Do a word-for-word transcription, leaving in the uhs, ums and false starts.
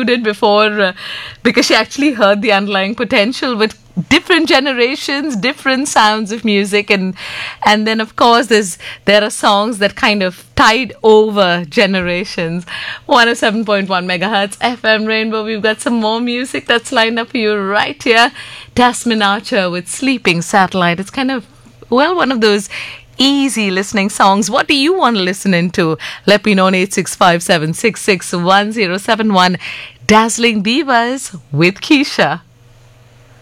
tuned in before uh, because she actually heard the underlying potential with different generations, different sounds of music, and and then of course there's there are songs that kind of tide over generations. one oh seven point one megahertz F M Rainbow. We've got some more music that's lined up for you right here. Tasmin Archer with Sleeping Satellite. It's kind of, well, one of those easy listening songs. What do you want to listen into? Let me know on eight six five seven six six one zero seven one. Dazzling Divas with Keisha.